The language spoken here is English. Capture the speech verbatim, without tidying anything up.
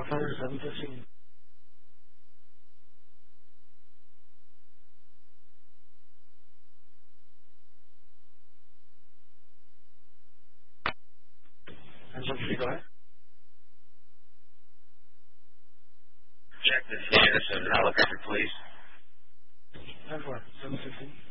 Pathfinder seven fifteen. And seven fifty, go ahead. Check this Anderson helicopter, please. ten four, seven fifteen.